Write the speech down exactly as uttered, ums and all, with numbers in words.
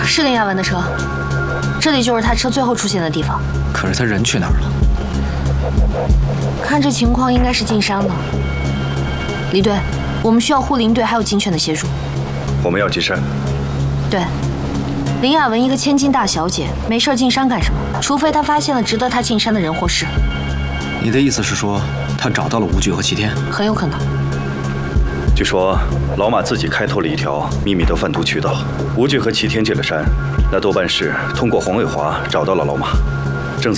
是林亚文的车，这里就是他车最后出现的地方。 可是他人去哪儿了？ 看这情况，应该是进山了。李队，我们需要护林队还有警犬的协助。 我们要进山。 对，林亚文一个千金大小姐，没事进山干什么？除非她发现了值得她进山的人或事。 你的意思是说，她找到了吴惧和齐天？ 很有可能。 据说老马自己开拓了一条秘密的贩毒渠道，吴惧和齐天进了山，那多半是通过黄伟华找到了老马。